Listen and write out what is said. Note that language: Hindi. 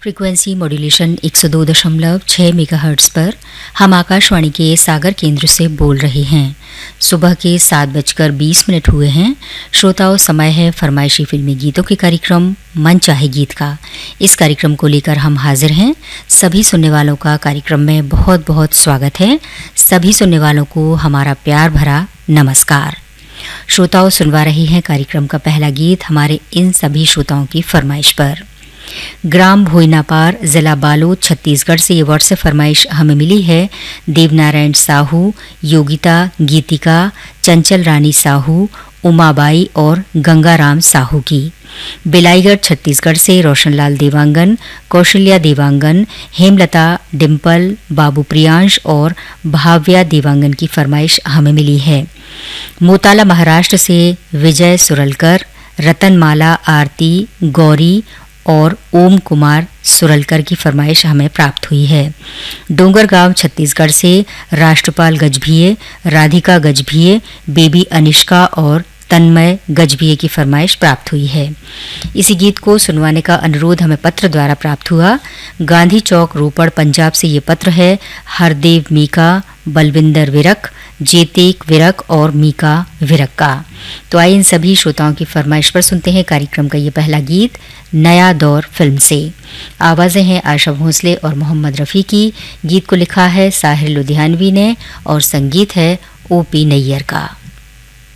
फ्रीक्वेंसी मॉड्यूलेशन 102.6 मेगाहर्ट्ज़ पर हम आकाशवाणी के सागर केंद्र से बोल रहे हैं। सुबह के 7:20 हुए हैं। श्रोताओं, समय है फरमाइशी फिल्मी गीतों के कार्यक्रम मन चाहे गीत का। इस कार्यक्रम को लेकर हम हाजिर हैं। सभी सुनने वालों का कार्यक्रम में बहुत बहुत स्वागत है। सभी सुनने वालों को हमारा प्यार भरा नमस्कार। श्रोताओं, सुनवा रही हैं कार्यक्रम का पहला गीत हमारे इन सभी श्रोताओं की फरमाइश पर। ग्राम भोइनापार, जिला बालोद, छत्तीसगढ़ से ये व्हाट्सएप फरमाइश हमें मिली है। देवनारायण साहू, योगिता, गीतिका, चंचल रानी साहू, उमाबाई और गंगाराम साहू की। बेलाईगढ़ छत्तीसगढ़ से रोशनलाल देवांगन, कौशल्या देवांगन, हेमलता, डिम्पल, बाबू प्रियांश और भाव्या देवांगन की फरमाइश हमें मिली है। मोताला महाराष्ट्र से विजय सुरलकर, रतनमाला, आरती, गौरी और ओम कुमार सुरलकर की फरमाइश हमें प्राप्त हुई है। डोंगरगांव छत्तीसगढ़ से राष्ट्रपाल गजभिये, राधिका गजभिये, बेबी अनिष्का और तन्मय गजभिये की फरमाइश प्राप्त हुई है। इसी गीत को सुनवाने का अनुरोध हमें पत्र द्वारा प्राप्त हुआ। गांधी चौक, रोपड़, पंजाब से ये पत्र है। हरदेव मीका, बलविंदर विरक, जेतेक विरक और मीका विरक का। तो आइए इन सभी श्रोताओं की फरमाइश पर सुनते हैं कार्यक्रम का ये पहला गीत नया दौर फिल्म से। आवाज़ें हैं आशा भोंसले और मोहम्मद रफ़ी की। गीत को लिखा है साहिर लुधियानवी ने और संगीत है ओपी नैयर का।